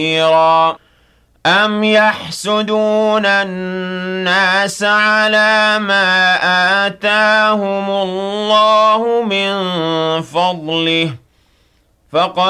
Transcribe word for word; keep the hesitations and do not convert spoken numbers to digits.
كثيرا أم يحسدون الناس على ما آتاهم الله من فضله فقد